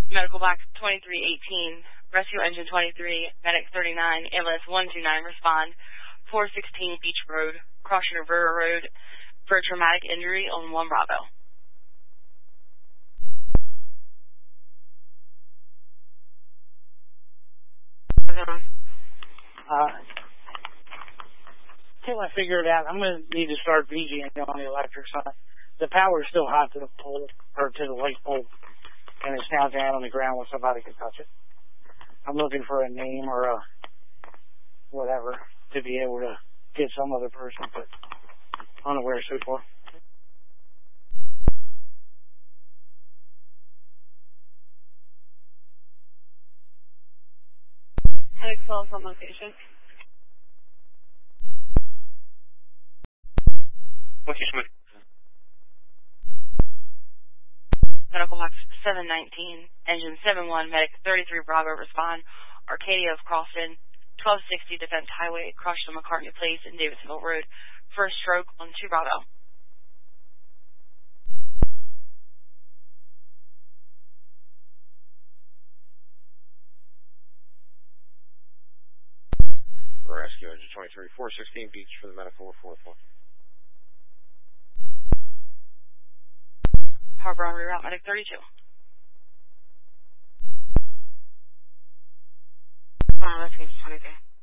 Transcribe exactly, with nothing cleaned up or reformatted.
Medical box twenty-three eighteen, rescue engine twenty-three, medic thirty-nine, ambulance one two nine, respond, four sixteen Beach Road, crossing River Road for a traumatic injury on one Bravo. Uh, until I figure it out, I'm going to need to start VGing on the electric side. The power is still hot to the pole, or to the light pole, and it's now down on the ground where somebody can touch it. I'm looking for a name or a whatever to be able to get some other person, but unaware so far. Medic twelve on location. Location with Medical box seven nineteen, engine seven one, medic thirty-three Bravo, respond, Arcadia of Crofton, twelve sixty Defense Highway, cross to McCartney Place and Davidsonville Road, first stroke on two Bravo. rescue engine twenty-three, four sixteen Beach for the medical four four. Harbor on reroute, medic thirty-two. Uh, rescue engine twenty-three.